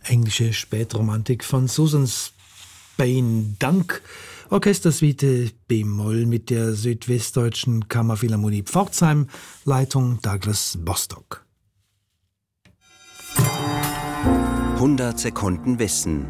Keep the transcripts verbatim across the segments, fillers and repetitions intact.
englische Spätromantik von Susan Spain Dunk, Orchestersuite B-Moll mit der Südwestdeutschen Kammerphilharmonie Pforzheim, Leitung Douglas Bostock. hundert Sekunden Wissen.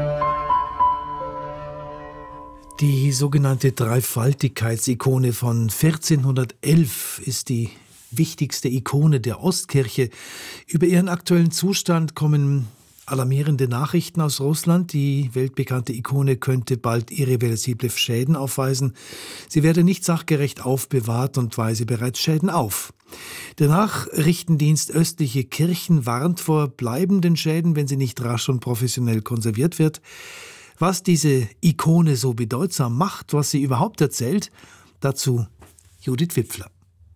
Die sogenannte Dreifaltigkeitsikone von vierzehnhundertelf ist die wichtigste Ikone der Ostkirche. Über ihren aktuellen Zustand kommen alarmierende Nachrichten aus Russland. Die weltbekannte Ikone könnte bald irreversible Schäden aufweisen. Sie werde nicht sachgerecht aufbewahrt und weise bereits Schäden auf. Der Nachrichtendienst Östliche Kirchen warnt vor bleibenden Schäden, wenn sie nicht rasch und professionell konserviert wird. Was diese Ikone so bedeutsam macht, was sie überhaupt erzählt, dazu Judith Wipfler.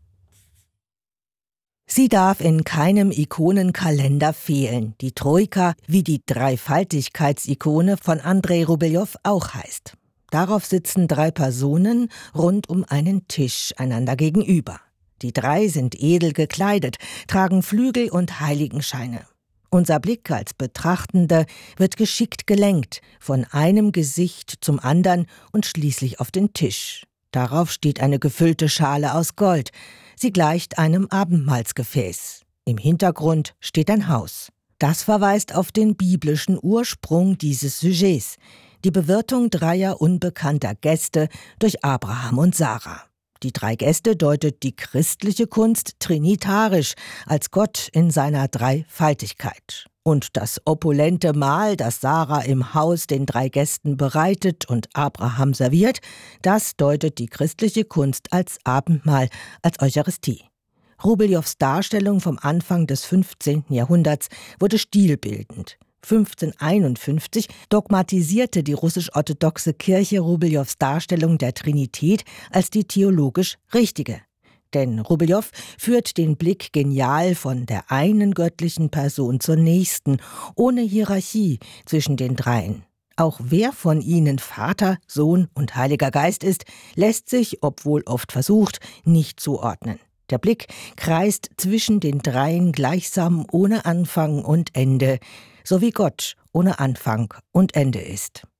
Sie darf in keinem Ikonenkalender fehlen. Die Troika, wie die Dreifaltigkeitsikone von Andrei Rubeljow auch heißt. Darauf sitzen drei Personen rund um einen Tisch einander gegenüber. Die drei sind edel gekleidet, tragen Flügel und Heiligenscheine. Unser Blick als Betrachtende wird geschickt gelenkt, von einem Gesicht zum anderen und schließlich auf den Tisch. Darauf steht eine gefüllte Schale aus Gold. Sie gleicht einem Abendmahlsgefäß. Im Hintergrund steht ein Haus. Das verweist auf den biblischen Ursprung dieses Sujets, die Bewirtung dreier unbekannter Gäste durch Abraham und Sarah. Die drei Gäste deutet die christliche Kunst trinitarisch als Gott in seiner Dreifaltigkeit. Und das opulente Mahl, das Sarah im Haus den drei Gästen bereitet und Abraham serviert, das deutet die christliche Kunst als Abendmahl, als Eucharistie. Rubeljows Darstellung vom Anfang des fünfzehnten Jahrhunderts wurde stilbildend. fünfzehnhunderteinundfünfzig dogmatisierte die russisch-orthodoxe Kirche Rubeljows Darstellung der Trinität als die theologisch richtige. Denn Rubeljow führt den Blick genial von der einen göttlichen Person zur nächsten, ohne Hierarchie zwischen den dreien. Auch wer von ihnen Vater, Sohn und Heiliger Geist ist, lässt sich, obwohl oft versucht, nicht zuordnen. Der Blick kreist zwischen den dreien gleichsam ohne Anfang und Ende, so wie Gott ohne Anfang und Ende ist.